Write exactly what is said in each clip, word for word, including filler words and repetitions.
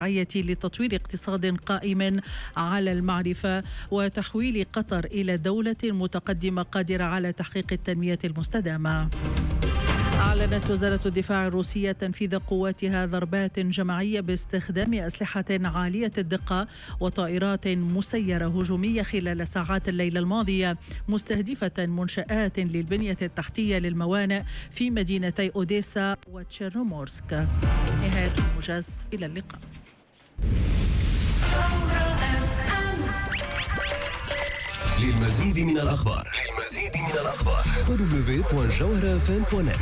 لتطوير اقتصاد قائم على المعرفة وتحويل قطر إلى دولة متقدمة قادرة على تحقيق التنمية المستدامة. أعلنت وزارة الدفاع الروسية تنفيذ قواتها ضربات جماعية باستخدام أسلحة عالية الدقة وطائرات مسيرة هجومية خلال ساعات الليلة الماضية، مستهدفة منشآت للبنية التحتية للموانئ في مدينتي أوديسا وتشيرنومورسك. نهاية الموجز، إلى اللقاء. للمزيد من الأخبار للمزيد من الأخبار دبليو دوت جوهرة اف ام دوت نت.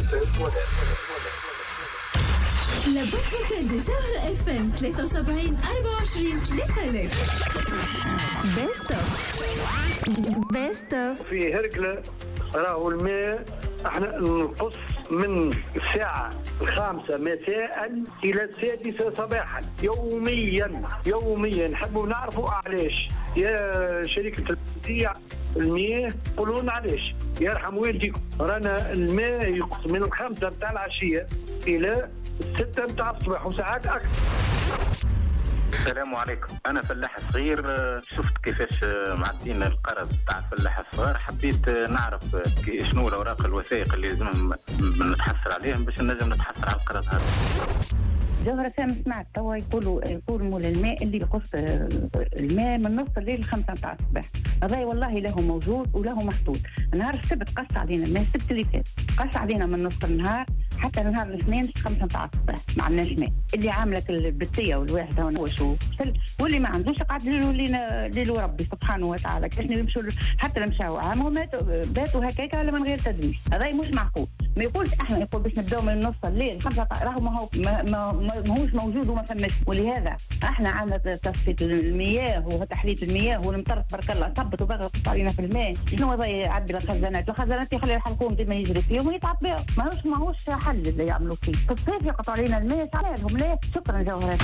لابد ويكند جوهرة اف ام ثلاثة وسبعين أربعة وعشرين ثلاثة آلاف. بيست اوف بيست اوف في هرقلة راهو الماء احنا نقص من الساعة الخامسة مساء إلى السادسة صباحا يوميا يوميا. نحبوا نعرفوا علاش يا شركة التوزيع المياه، قولوا لنا علاش يرحم والديكم. رانا الماء يقص من الخامسة متاع العشية إلى الستة متاع الصباح وساعات أكثر. السلام عليكم، أنا فلاح صغير، شفت كيفاش معدين القرض تاع الفلاح الصغار، حبيت نعرف شنو الأوراق الوثائق اللي لازم نتحصل عليهم باش نجم نتحصل على القرض هذا. جوهرة سام سمعت توا يقولوا يقولوا مول الماء اللي يقص الماء من نص الليل لخمسة متاع الصباح، هذا والله له موجود وله محدود. نهار السبت قص علينا الماء، السبت اللي فات قص علينا من نص النهار حتى نهار الاثنين خمسة متاع الصباح ما عندناش ماء. اللي عاملك البتيه والواحد هون هو شو واللي ما عندوش قاعد لينا ليلو ربي سبحانه وتعالى. كيفاش يمشوا حتى المشاو عام باتوا هكاك على من غير تدريس، هذا مش معقول. ما يقولش احنا يقول باش نبداو من نص الليل خمسة راهو ما هو ما, ما, ما هوش موجود وما فماش. ولهذا احنا عندنا تصفيه المياه وتحليه المياه والمطر تبارك الله صبت وبغى علينا في الماء. شنو هذا يعدل الخزانات والخزانات يخلي الحلقوم ديما يجري فيهم ويتعب بهم، ماهوش ماهوش حل اللي يعملوا فيه. في الصيف يقطعوا علينا الماء عليهم ليه. شكرا جوهرات.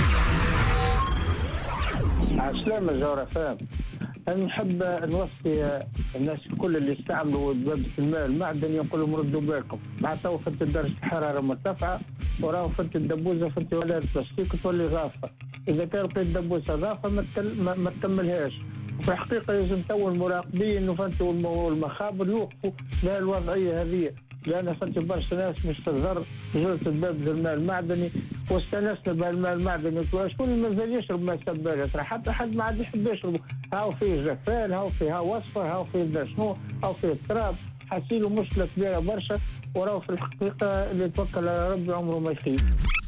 عسلامة جوهرة فهم. أنا نحب نوصي الناس الكل اللي يستعملوا دبابة الماء المعدني يقول لهم ردوا بالكم، مع تو فت درجة الحرارة مرتفعة وراهو فت الدبوزة فت ولا البلاستيك تولي غافة. إذا كان لقيت دبوزة غافة ما, ما, ما تكملهاش. وفي الحقيقة لازم تو المراقبين إنه فانتوا والمخابر يوقفوا بها الوضعية هذه، لأن فانت برشا ناس مش تضر جرة دبابة الماء المعدني واستنسنا بالماء المعدني. شكون مازال يشرب ماء سبالة؟ حتى حد ما عاد يحب يشربه. هاو فيه جفال، هاو فيه هاو وصفر، هاو فيه شنو، هاو فيه التراب. حاسيله مشكلة كبيرة برشا، وراو في الحقيقة اللي توكل على ربي عمره ما يخيب.